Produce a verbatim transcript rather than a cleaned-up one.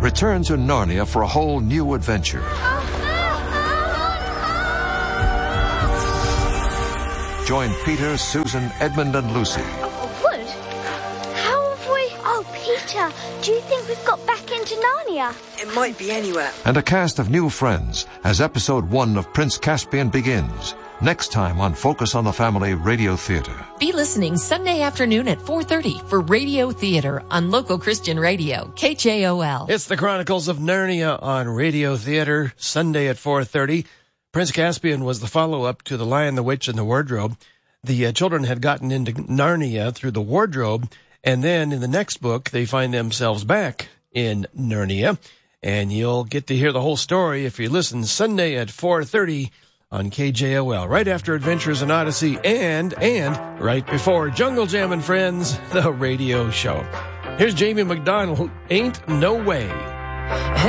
return to Narnia for a whole new adventure. Join Peter, Susan, Edmund, and Lucy. Oh, Wood? How have we... Oh, Peter, do you think we've got back into Narnia? It might be anywhere. And a cast of new friends as episode one of Prince Caspian begins. Next time on Focus on the Family Radio Theater. Be listening Sunday afternoon at four thirty for Radio Theater on local Christian radio, K J O L. It's the Chronicles of Narnia on Radio Theater, Sunday at four thirty. Prince Caspian was the follow-up to The Lion, the Witch, and the Wardrobe. The uh, children had gotten into Narnia through the wardrobe, and then in the next book, they find themselves back in Narnia. And you'll get to hear the whole story if you listen Sunday at four thirty on K J O L, right after Adventures in Odyssey and, and right before Jungle Jam and Friends, the radio show. Here's Jamie McDonald, Ain't No Way.